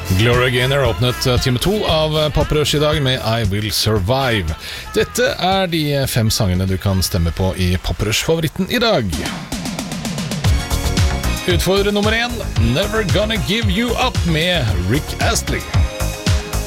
Gloria Gaynor åpnet time 2 av Poprush I dag med I Will Survive. Dette de 5 sangene du kan stemme på I Poprush-favoritten I dag. Utfordrer nummer 1, Never Gonna Give You Up med Rick Astley.